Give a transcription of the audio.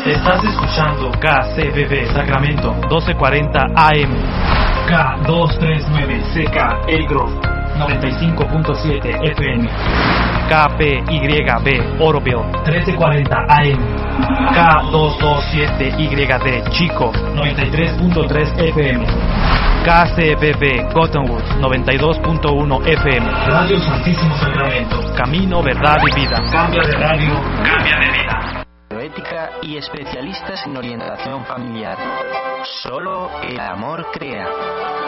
Estás escuchando KCBB Sacramento 1240 AM, K239CK El Grove 95.7 FM, KPYB Oroville 1340 AM, K227YD Chico 93.3 FM, KCBB Cottonwood 92.1 FM, Radio Santísimo Sacramento, Camino, Verdad y Vida. Cambia de radio, cambia de vida. Ética y especialistas en orientación familiar. Solo el amor crea.